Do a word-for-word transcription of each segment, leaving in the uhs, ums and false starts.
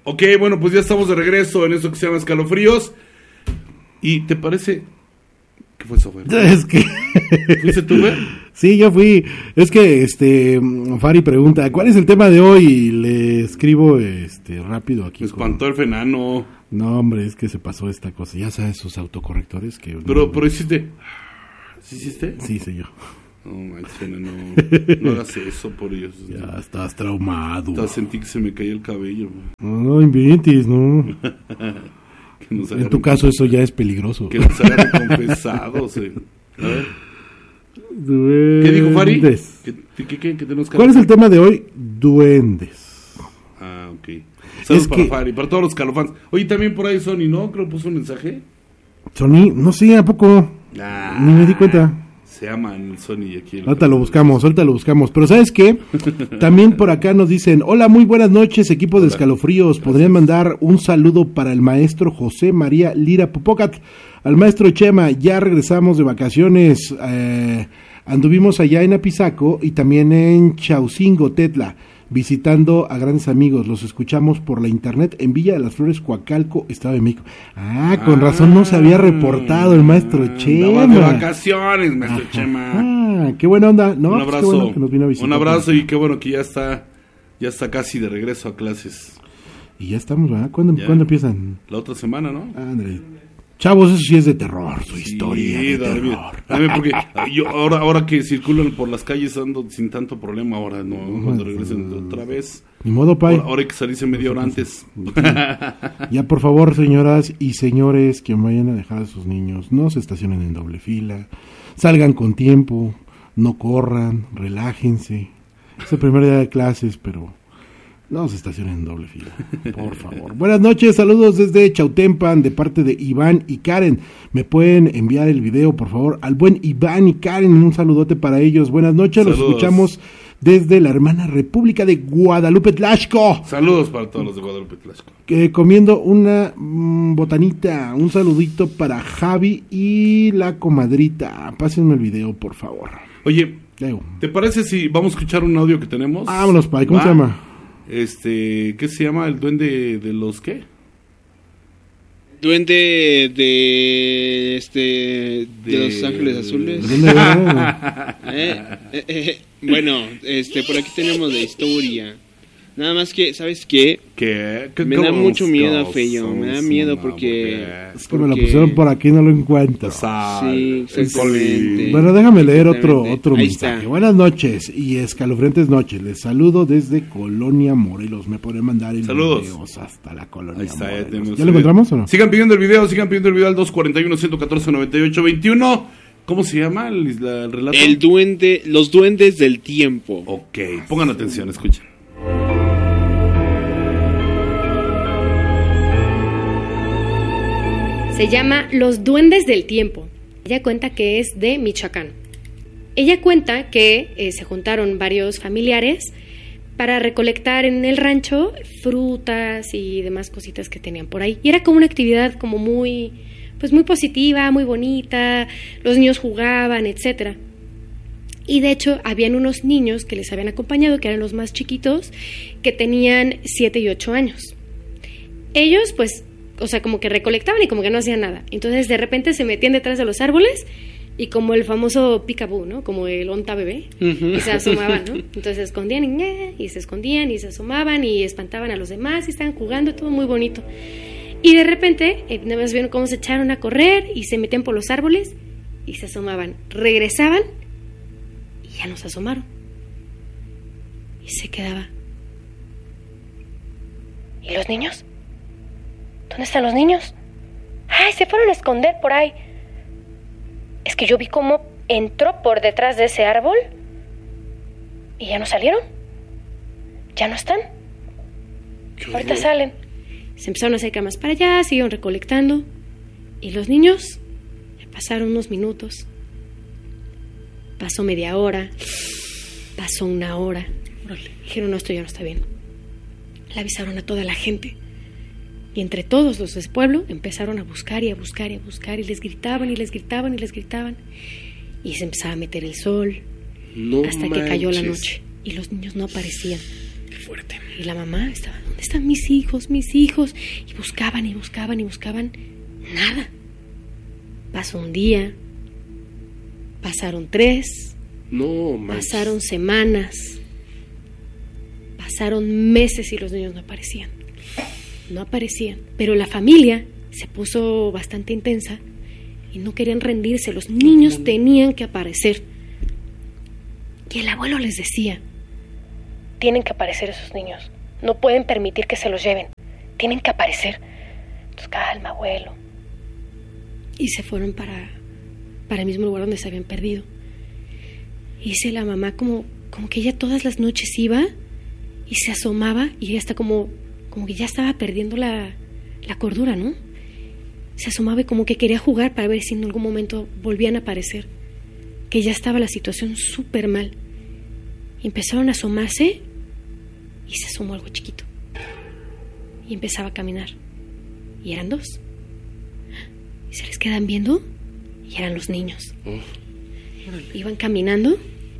Ok, bueno, pues ya estamos de regreso en eso que se llama Escalofríos. ¿Y te parece? ¿Qué fue eso, Fer? Es que... ¿Fuiste tú, Fer? Sí, yo fui. Es que este Fari pregunta, ¿cuál es el tema de hoy? Y le escribo este rápido aquí. Me espantó con... el fenano. No, hombre, es que se pasó esta cosa. Ya sabes, esos autocorrectores que... Pero, no, pero hiciste... ¿Sí hiciste? Sí, sí, yo. No, manches, no, no hagas eso, por Dios. Ya estás traumado. Hasta sentí que se me caía el cabello. No, no inventes, ¿no? En tu caso eso ya es peligroso. Que nos hagan confesados. Eh. A ver. Duendes. ¿Qué dijo Fari? ¿Qué, qué, qué, qué tenemos que ¿Cuál es el tema de hoy? Duendes. Ah, ok. Saludos es para que... Fari, para todos los calofans. Oye, también por ahí Sony, ¿no? Creo que puso un mensaje. Sony, no sé, ¿a poco? Ah, ni me di cuenta. Se aman el Sony y aquí. El ahorita lo buscamos, ahorita lo buscamos. Pero ¿sabes qué? También por acá nos dicen, hola, muy buenas noches, equipo de Escalofríos. ¿Podrían mandar un saludo para el maestro José María Lira Popocat? Al maestro Chema, ya regresamos de vacaciones. Eh, anduvimos allá en Apizaco y también en Chaucingo, Tetla, visitando a grandes amigos. Los escuchamos por la internet en Villa de las Flores, Coacalco, Estado de México. Ah, con ah, razón no se había reportado el maestro Chema. De vacaciones, maestro Ajá. Chema. Ah, qué buena onda. No, un abrazo. Pues qué bueno que nos vino a visitar. Un abrazo y qué bueno que ya está, ya está casi de regreso a clases. Y ya estamos, ¿verdad? ¿Cuándo, ¿cuándo empiezan? La otra semana, ¿no? André. Chavos, eso sí es de terror, su sí, historia de dame, terror. Dame porque yo ahora ahora que circulan por las calles ando sin tanto problema ahora, no, cuando regresen otra vez. Ni modo, Pai. Ahora, ahora hay que salirse media hora antes. Ya, por favor, señoras y señores que vayan a dejar a sus niños, no se estacionen en doble fila, salgan con tiempo, no corran, relájense. Es el primer día de clases, pero... no se estacionen en doble fila, por favor. Buenas noches, saludos desde Chautempan, de parte de Iván y Karen. ¿Me pueden enviar el video, por favor? Al buen Iván y Karen, un saludote para ellos. Buenas noches, saludos. Los escuchamos desde la hermana República de Guadalupe Tlaxco. Saludos para todos los de Guadalupe Tlaxco. Que comiendo una mmm, botanita, un saludito para Javi y la comadrita. Pásenme el video, por favor. Oye, ¿te parece si vamos a escuchar un audio que tenemos? Vámonos, Pai, ¿cómo Va. se llama? Este, ¿qué se llama? ¿El duende de los qué? Duende de este de, de los Ángeles Azules. eh, eh, eh, bueno, este por aquí tenemos la historia. Nada más que, ¿sabes qué? ¿Qué? ¿Qué me da mucho miedo, Feyo. Me da miedo porque... Es que me lo pusieron por aquí, no lo encuentro. Sí, exactamente. Bueno, déjame leer otro, otro mensaje. Está. Buenas noches y escalofriantes noches. Les saludo desde Colonia Morelos. Me podrán mandar el video hasta la Colonia Ahí está, Morelos. ¿Ya, ¿Ya lo encontramos o no? Sigan pidiendo el video, sigan pidiendo el video al dos cuarenta y uno, ciento catorce, noventa y ocho, veintiuno. ¿Cómo se llama el, el relato? El duende, los duendes del tiempo. Ok, pongan atención, escuchen. Se llama Los Duendes del Tiempo. Ella cuenta que es de Michoacán. Ella cuenta que eh, se juntaron varios familiares para recolectar en el rancho frutas y demás cositas que tenían por ahí. Y era como una actividad como muy, pues muy positiva, muy bonita. Los niños jugaban, etcétera. Y de hecho habían unos niños que les habían acompañado, que eran los más chiquitos, que tenían siete y ocho años. Ellos pues... o sea, como que recolectaban y como que no hacían nada. Entonces, de repente se metían detrás de los árboles y como el famoso peekaboo, ¿no? Como el onta bebé. Uh-huh. Y se asomaban, ¿no? Entonces se escondían y, y se escondían y se asomaban y espantaban a los demás y estaban jugando, todo muy bonito. Y de repente, eh, nada más vieron cómo se echaron a correr y se metían por los árboles y se asomaban. Regresaban y ya no se asomaron. Y se quedaba. ¿Y los niños? ¿Dónde están los niños? ¡Ay, se fueron a esconder por ahí! Es que yo vi cómo entró por detrás de ese árbol y ya no salieron. ¿Ya no están? Ahorita salen. Se empezaron a hacer camas para allá, siguieron recolectando. Y los niños pasaron unos minutos. Pasó media hora. Pasó una hora. Dijeron, no, esto ya no está bien. Le avisaron a toda la gente. Y entre todos los del pueblo empezaron a buscar y a buscar y a buscar y les gritaban y les gritaban y les gritaban. Y se empezaba a meter el sol no hasta manches. Que cayó la noche y los niños no aparecían. fuerte. Y la mamá estaba, ¿dónde están mis hijos, mis hijos? Y buscaban y buscaban y buscaban. Nada. Pasó un día. Pasaron tres. No, manches. Pasaron semanas. Pasaron meses y los niños no aparecían. No aparecían. Pero la familia se puso bastante intensa y no querían rendirse. Los niños tenían que aparecer. Y el abuelo les decía: tienen que aparecer esos niños. No pueden permitir que se los lleven. Tienen que aparecer. Entonces, calma, abuelo. Y se fueron para, para el mismo lugar donde se habían perdido. Y dice la mamá como, como que ella todas las noches iba y se asomaba y ella está como, como que ya estaba perdiendo la, la cordura, ¿no? Se asomaba y como que quería jugar para ver si en algún momento volvían a aparecer. Que ya estaba la situación súper mal. Y empezaron a asomarse y se asomó algo chiquito. Y empezaba a caminar. Y eran dos. Y se les quedan viendo y eran los niños. Oh. Iban caminando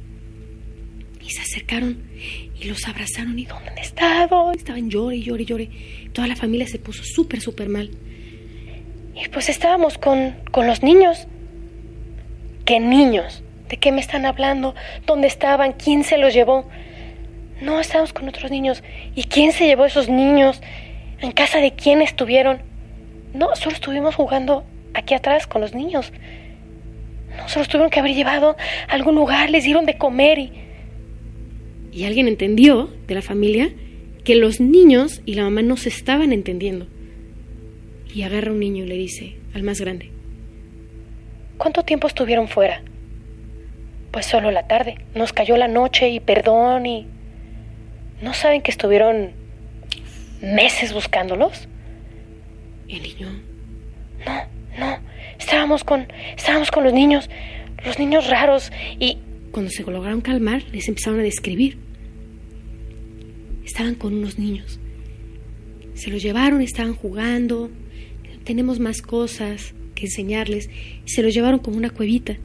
y se acercaron y los abrazaron. ¿Y dónde han estado? Estaban llore y llore y llore. Toda la familia se puso súper, súper mal. Y pues estábamos con, con los niños. ¿Qué niños? ¿De qué me están hablando? ¿Dónde estaban? ¿Quién se los llevó? No, estábamos con otros niños. ¿Y quién se llevó a esos niños? ¿En casa de quién estuvieron? No, solo estuvimos jugando aquí atrás con los niños. No, se los tuvieron que haber llevado a algún lugar, les dieron de comer y... Y alguien entendió, de la familia, que los niños y la mamá no se estaban entendiendo. Y agarra a un niño y le dice al más grande: ¿cuánto tiempo estuvieron fuera? Pues solo la tarde. Nos cayó la noche y perdón y... ¿No saben que estuvieron meses buscándolos? Y el niño: no, no, estábamos con, estábamos con los niños, los niños raros. Y cuando se lograron calmar, les empezaron a describir. Estaban con unos niños. Se los llevaron, estaban jugando. Tenemos más cosas que enseñarles. Se los llevaron como una cuevita.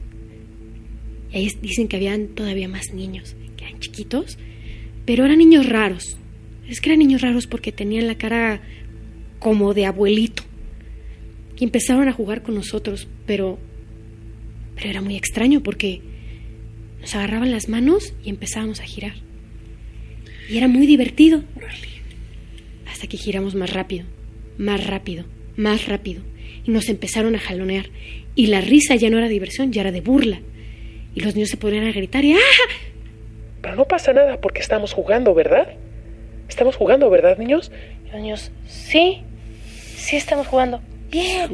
Y ahí dicen que habían todavía más niños, que eran chiquitos, pero eran niños raros. Es que eran niños raros porque tenían la cara como de abuelito. Y empezaron a jugar con nosotros, pero, pero era muy extraño porque nos agarraban las manos y empezábamos a girar. Y era muy divertido. Hasta que giramos más rápido, más rápido, más rápido. Y nos empezaron a jalonear. Y la risa ya no era diversión, ya era de burla. Y los niños se ponían a gritar y ¡ah! Pero no pasa nada porque estamos jugando, ¿verdad? Estamos jugando, ¿verdad, niños? Y los niños: sí, sí estamos jugando. Bien.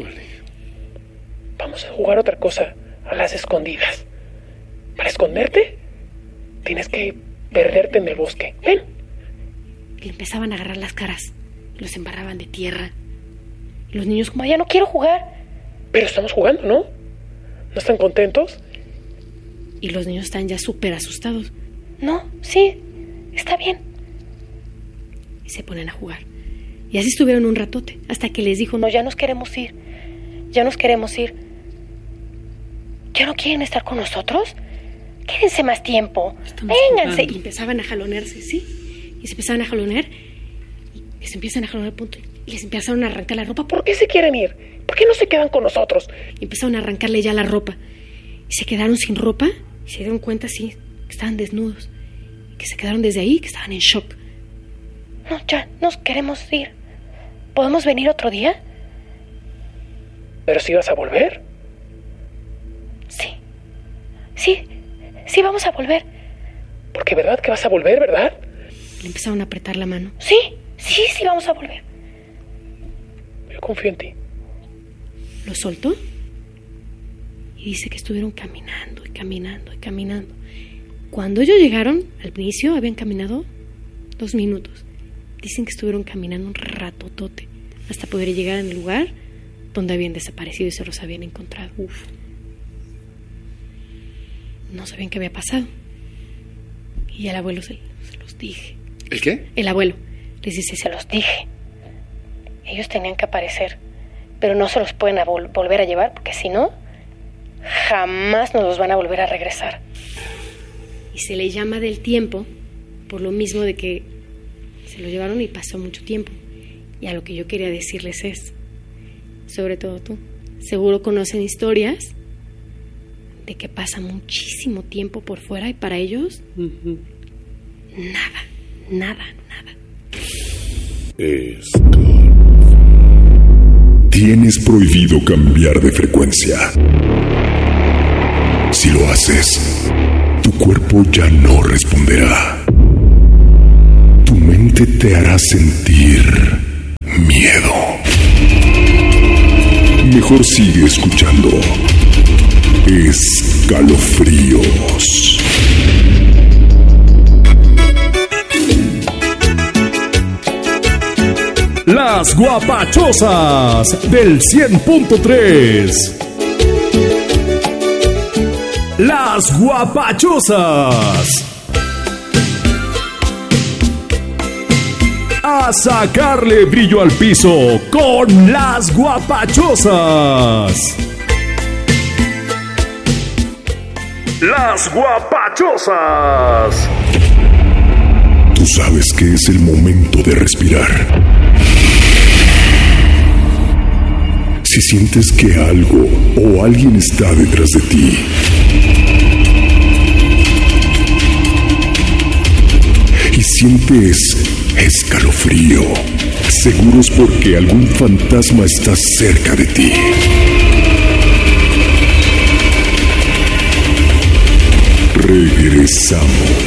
Vamos a jugar otra cosa, a las escondidas. Para esconderte, tienes que perderte en el bosque. Ven. Y le empezaban a agarrar las caras. Y los embarraban de tierra. Y los niños como: ya no quiero jugar. Pero estamos jugando, ¿no? ¿No están contentos? Y los niños están ya súper asustados. No, sí, está bien. Y se ponen a jugar. Y así estuvieron un ratote, hasta que les dijo: no, ya nos queremos ir. Ya nos queremos ir. ¿Ya no quieren estar con nosotros? Quédense más tiempo. Estamos Vénganse. Jugando. Y empezaban a jalonearse, ¿sí? Y se empezaban a jalonear. Y se empiezan a jalonear al punto. Y les empezaron a arrancar la ropa. ¿Por qué se quieren ir? ¿Por qué no se quedan con nosotros? Y empezaron a arrancarle ya la ropa. Y se quedaron sin ropa. Y se dieron cuenta, sí, que estaban desnudos. Que se quedaron desde ahí, que estaban en shock. No, ya, nos queremos ir. ¿Podemos venir otro día? ¿Pero si vas a volver? Sí. Sí, sí vamos a volver. Porque verdad que vas a volver, ¿verdad? Le empezaron a apretar la mano. Sí, sí, sí vamos a volver. Yo confío en ti. Lo soltó. Y dice que estuvieron caminando y caminando y caminando. Cuando ellos llegaron, al inicio habían caminado dos minutos. Dicen que estuvieron caminando un ratotote hasta poder llegar al lugar donde habían desaparecido y se los habían encontrado. Uf. No sabían qué había pasado. Y el abuelo se, se los dije. ¿El qué? El abuelo les dice: se los dije. Ellos tenían que aparecer, pero no se los pueden a vol- volver a llevar porque si no, jamás nos los van a volver a regresar. Y se le llama del tiempo por lo mismo de que se lo llevaron y pasó mucho tiempo. Y a lo que yo quería decirles es, sobre todo tú, seguro conocen historias de que pasa muchísimo tiempo por fuera y para ellos uh-huh. nada, nada, nada. Escalofríos. Tienes prohibido cambiar de frecuencia. Si lo haces, tu cuerpo ya no responderá. Tu mente te hará sentir miedo. Mejor sigue escuchando Escalofríos. Las Guapachosas del cien punto tres. Las Guapachosas. A sacarle brillo al piso con las Guapachosas. Las Guapachosas. Tú sabes que es el momento de respirar. Si sientes que algo o alguien está detrás de ti, y sientes escalofrío, seguro es porque algún fantasma está cerca de ti. Regresamos.